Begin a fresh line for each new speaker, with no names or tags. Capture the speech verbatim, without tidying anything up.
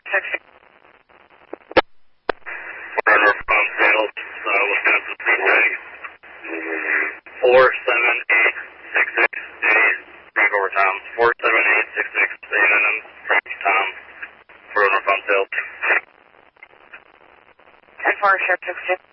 Six.
We're in response sales, uh, Wisconsin Speedway. Four seven eight six six eight. Frank over Tom. Four seven eight six six eight and then Frank Tom. For response sales.
Ten four, Sheriff six six.